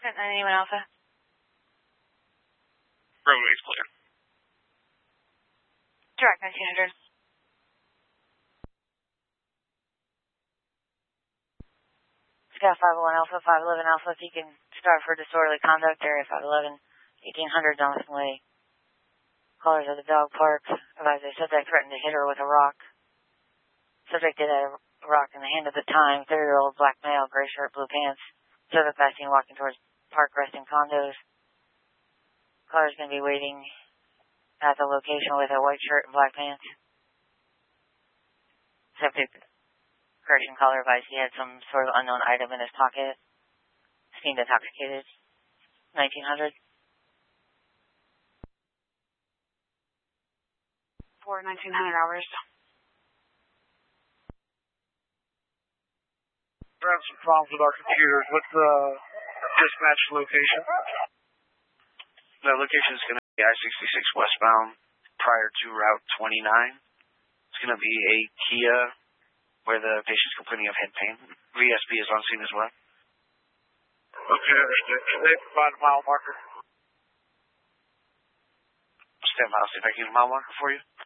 91 Alpha. Runway's clear. Direct 1900. Scout 501 Alpha, 511 Alpha, if you can start for disorderly conduct, area 511, 1800 Johnson Way. Callers at the dog park. Advise the subject threatened to hit her with a rock. Subject did have a rock in the hand at the time. 30-year-old black male, gray shirt, blue pants. Subject last seen walking towards Park Resting Condos. Caller's going to be waiting at the location with a white shirt and black pants. Subject, correction, caller advised he had some sort of unknown item in his pocket. Seemed intoxicated. 1900. For 1900 hours. We're having some problems with our computers. What's the dispatch location? The location is going to be I-66 westbound prior to Route 29. It's going to be a Kia where the patient's complaining of head pain. VSB is on scene as well. Okay, understood. Can they provide a mile marker? Stand by, I'll see if I can get a mile marker for you.